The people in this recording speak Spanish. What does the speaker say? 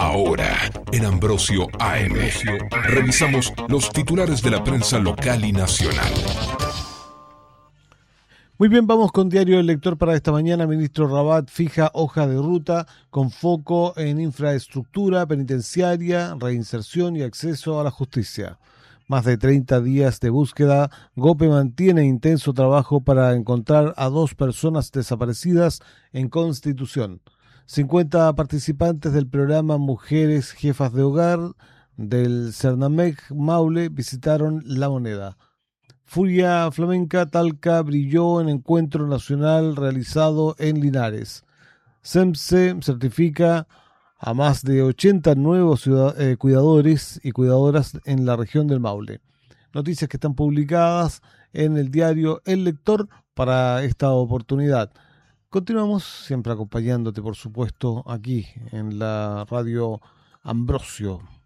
Ahora, en Ambrosio AM, revisamos los titulares de la prensa local y nacional. Muy bien, vamos con Diario El Lector para esta mañana. Ministro Rabat fija hoja de ruta con foco en infraestructura penitenciaria, reinserción y acceso a la justicia. Más de 30 días de búsqueda, GOPE mantiene intenso trabajo para encontrar a 2 personas desaparecidas en Constitución. 50 participantes del programa Mujeres Jefas de Hogar del Cernamec Maule visitaron La Moneda. Furia Flamenca Talca brilló en encuentro nacional realizado en Linares. SEMSE certifica a más de 80 nuevos cuidadores y cuidadoras en la región del Maule. Noticias que están publicadas en el diario El Lector para esta oportunidad. Continuamos siempre acompañándote, por supuesto, aquí en la radio Ambrosio.